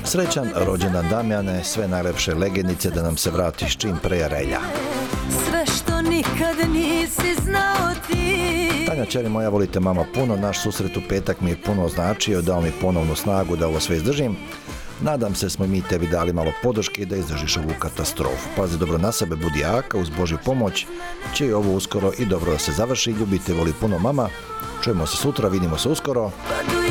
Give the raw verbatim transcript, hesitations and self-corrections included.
Srećan rođendan Damjane, sve najlepše legendice da nam se vratiš čim pre relja. Sve što nikad nisi znao ti. Tanja, čeri moja, volite mama puno, naš susret u petak mi je puno značio, dao mi ponovnu snagu da ovo sve izdržim. Nadam se smo mi tebi dali malo podrške i da izdržiš ovu katastrofu. Pazi dobro na sebe, budi jaka, uz Božju pomoć će i ovo uskoro i dobro da se završi. Ljubite, voli puno mama. Čujemo se sutra, vidimo se uskoro.